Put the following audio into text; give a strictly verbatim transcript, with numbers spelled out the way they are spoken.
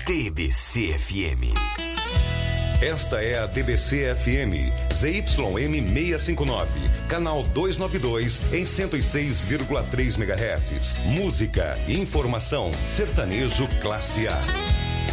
D B C F M. Esta é a D B C F M, Z Y M seiscentos e cinquenta e nove, canal duzentos e noventa e dois, em cento e seis vírgula três megahertz. Música, informação, sertanejo classe A.